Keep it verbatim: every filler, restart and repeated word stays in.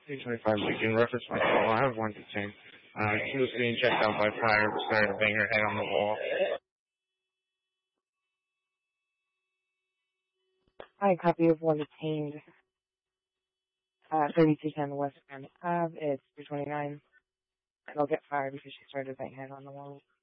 three twenty-five Beacon, reference my call. I have one detained. Uh, she was being checked out by fire, started to bang her head on the wall. Hi, copy of one detained. Uh, thirty-two ten West Grand Ave. It's three twenty-nine. They'll get fired because she started to bang her head on the wall.